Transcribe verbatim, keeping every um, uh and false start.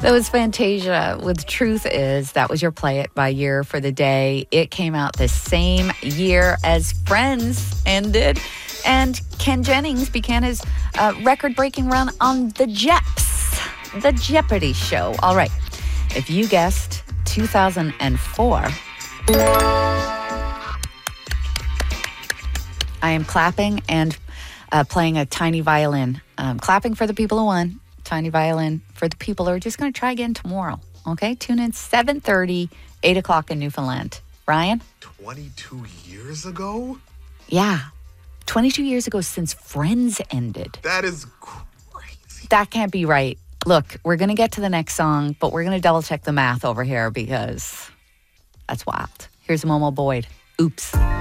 That was Fantasia with Truth Is. That was your Play It by year for the day. It came out the same year as Friends ended. And Ken Jennings began his uh, record-breaking run on The Jeps, The Jeopardy Show. All right. If you guessed two thousand four, I am clapping and uh, playing a tiny violin. Um, clapping for the people who won. Tiny violin for the people who are just going to try again tomorrow. Okay? Tune in seven thirty, eight o'clock in Newfoundland. Ryan? twenty-two years ago? Yeah. twenty-two years ago since Friends ended. That is crazy. That can't be right. Look, we're going to get to the next song, but we're going to double check the math over here because that's wild. Here's Momo Boyd. Oops.